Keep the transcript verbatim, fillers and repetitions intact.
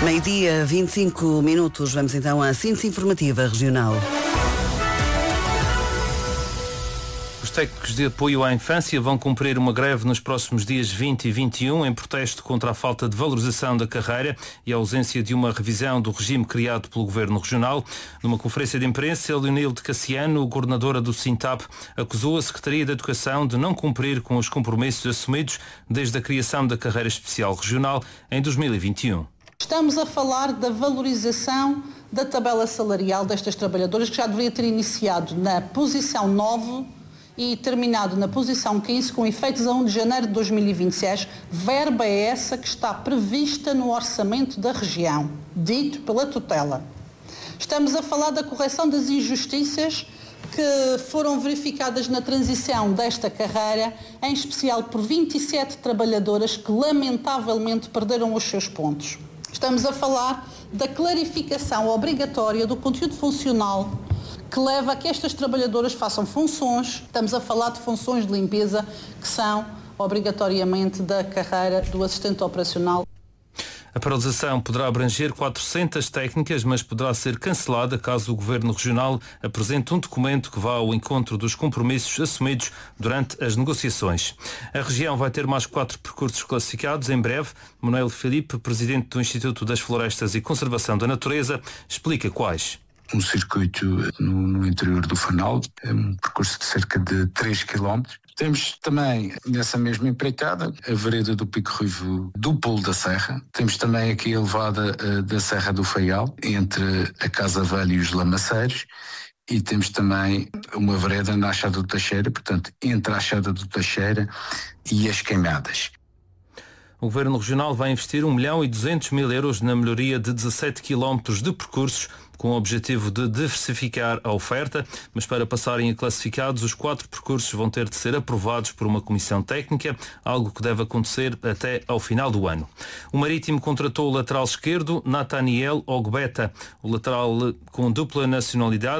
Meio-dia, vinte e cinco minutos. Vamos então à síntese informativa regional. Os técnicos de apoio à infância vão cumprir uma greve nos próximos dias vinte e vinte e um em protesto contra a falta de valorização da carreira e a ausência de uma revisão do regime criado pelo Governo Regional. Numa conferência de imprensa, Leonilde Cassiano, coordenadora do SINTAP, acusou a Secretaria da Educação de não cumprir com os compromissos assumidos desde a criação da carreira especial regional em dois mil e vinte e um. Estamos a falar da valorização da tabela salarial destas trabalhadoras, que já deveria ter iniciado na posição nove e terminado na posição quinze, com efeitos a primeiro de janeiro de dois mil e vinte e seis, verba é essa que está prevista no orçamento da região, dito pela tutela. Estamos a falar da correção das injustiças que foram verificadas na transição desta carreira, em especial por vinte e sete trabalhadoras que lamentavelmente perderam os seus pontos. Estamos a falar da clarificação obrigatória do conteúdo funcional que leva a que estas trabalhadoras façam funções, estamos a falar de funções de limpeza que são obrigatoriamente da carreira do assistente operacional. A paralisação poderá abranger quatrocentas técnicas, mas poderá ser cancelada caso o Governo Regional apresente um documento que vá ao encontro dos compromissos assumidos durante as negociações. A região vai ter mais quatro percursos classificados em breve. Manuel Filipe, presidente do Instituto das Florestas e Conservação da Natureza, explica quais. Um circuito no, no interior do Fanal, é um percurso de cerca de três quilómetros. Temos também, nessa mesma empreitada, a vereda do Pico Ruivo do Pulo da Serra. Temos também aqui a elevada uh, da Serra do Faial, entre a Casa Velha e os Lamaceiros. E temos também uma vereda na Achada do Teixeira, portanto, entre a Achada do Teixeira e as Queimadas. O Governo Regional vai investir um milhão e duzentos mil euros na melhoria de dezassete quilómetros de percursos, com o objetivo de diversificar a oferta, mas para passarem a classificados, os quatro percursos vão ter de ser aprovados por uma comissão técnica, algo que deve acontecer até ao final do ano. O Marítimo contratou o lateral esquerdo, Nathaniel Ogbeta, o lateral com dupla nacionalidade,